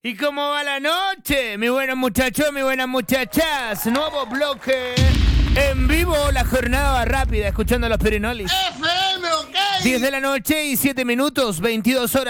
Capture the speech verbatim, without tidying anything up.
¿Y cómo va la noche? Mi buenos muchachos, mi buenas muchachas. Nuevo bloque en vivo, la jornada va rápida, escuchando a los Perinolis. F M, ok. diez de la noche y siete minutos, veintidós horas.